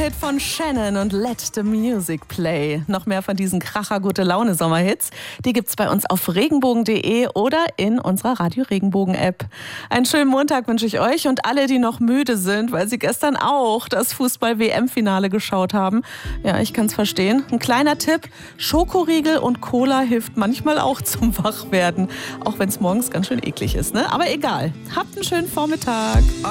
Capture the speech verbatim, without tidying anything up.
Hit von Shannon und Let the Music Play. Noch mehr von diesen Kracher-Gute-Laune-Sommerhits, die gibt's bei uns auf regenbogen punkt de oder in unserer Radio Regenbogen-App. Einen schönen Montag wünsche ich euch und alle, die noch müde sind, weil sie gestern auch das Fußball-W M-Finale geschaut haben. Ja, ich kann's verstehen. Ein kleiner Tipp, Schokoriegel und Cola hilft manchmal auch zum Wachwerden. Auch wenn es morgens ganz schön eklig ist, ne? Aber egal. Habt einen schönen Vormittag.